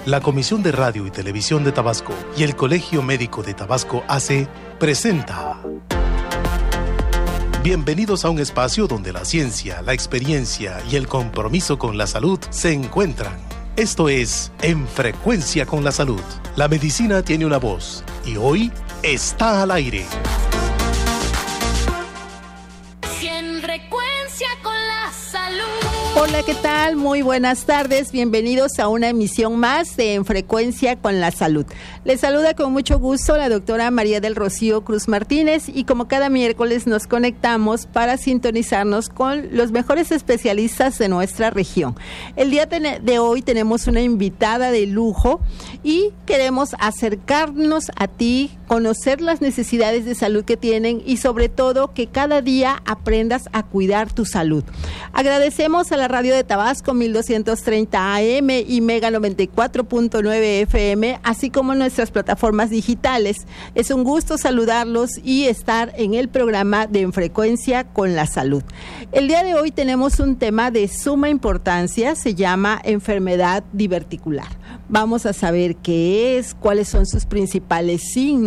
La Comisión de Radio y Televisión de Tabasco y el Colegio Médico de Tabasco AC presenta. Bienvenidos a un espacio donde la ciencia, la experiencia y el compromiso con la salud se encuentran. Esto es En Frecuencia con la Salud. La medicina tiene una voz y hoy está al aire. En Frecuencia con la Salud. Hola, ¿qué tal? Muy buenas tardes. Bienvenidos a una emisión más de En Frecuencia con la Salud. Les saluda con mucho gusto la doctora María del Rocío Cruz Martínez y como cada miércoles nos conectamos para sintonizarnos con los mejores especialistas de nuestra región. El día de hoy tenemos una invitada de lujo y queremos acercarnos a ti, conocer las necesidades de salud que tienen y sobre todo que cada día aprendas a cuidar tu salud. Agradecemos a la Radio de Tabasco 1230 AM y Mega 94.9 FM, así como nuestras plataformas digitales. Es un gusto saludarlos y estar en el programa de En Frecuencia con la Salud. El día de hoy tenemos un tema de suma importancia, se llama enfermedad diverticular. Vamos a saber qué es, cuáles son sus principales signos